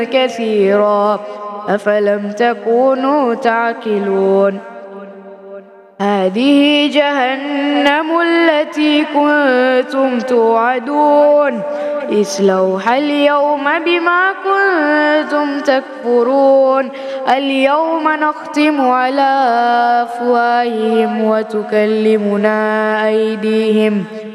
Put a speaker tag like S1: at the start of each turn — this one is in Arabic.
S1: كثيرا أفلم تكونوا تعقلون هذه جهنم التي كنتم توعدون اصلوها اليوم بما كنتم تكفرون اليوم نختم على أفواههم وتكلمنا أيديهم